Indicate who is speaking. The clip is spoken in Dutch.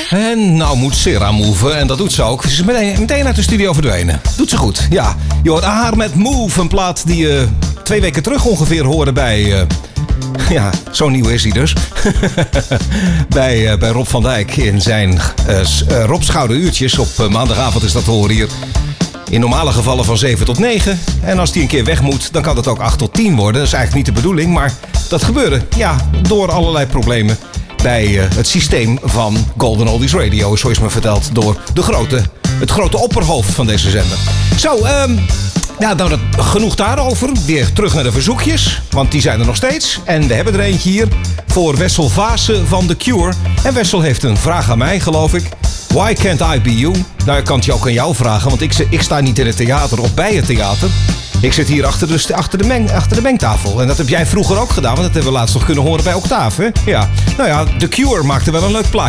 Speaker 1: En nou moet Sarah move. En dat doet ze ook. Ze is meteen uit de studio verdwenen. Doet ze goed, ja. Je hoort haar met Move. Een plaat die je 2 weken terug ongeveer hoorde bij... ja, zo nieuw is hij dus. bij Rob van Dijk in zijn Rob Schouderuurtjes. Op maandagavond is dat te horen hier. In normale gevallen van 7 tot 9. En als die een keer weg moet, dan kan het ook 8 tot 10 worden. Dat is eigenlijk niet de bedoeling, maar dat gebeurde. Ja, door allerlei problemen bij het systeem van Golden Oldies Radio. Zo is me verteld door het grote opperhoofd van deze zender. Zo, ja, nou, genoeg daarover. Weer terug naar de verzoekjes, want die zijn er nog steeds. En we hebben er eentje hier voor Wessel Vaassen van The Cure. En Wessel heeft een vraag aan mij, geloof ik. Why can't I be you? Nou, ik kan het je ook aan jou vragen, want ik sta niet in het theater of bij het theater. Ik zit hier achter de mengtafel. En dat heb jij vroeger ook gedaan, want dat hebben we laatst nog kunnen horen bij Octave. Hè? Ja. Nou ja, The Cure maakte wel een leuk plaatje.